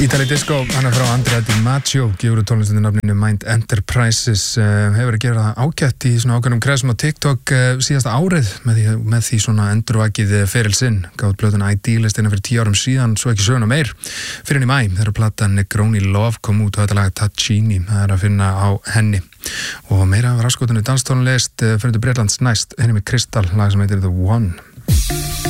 Ítali Disco, hann frá Andrea Di Maggio, gefur tónlistinni nafninu Mind Enterprises, hefur að gera það ágætt í svona ákveðnum kreðsum á TikTok síðasta árið með því svona endurvakið feril sinn, gátt plötuna Idealistina fyrir 10 árum síðan, svo ekki söguna meir fyrir í maí, þegar platan Negroni Love kom út og þetta lag Taccini, það að finna á henni og meira af raskotunni danstónlist fyrir Bretlands næst, henni með Kristall, lag sem heitir The One.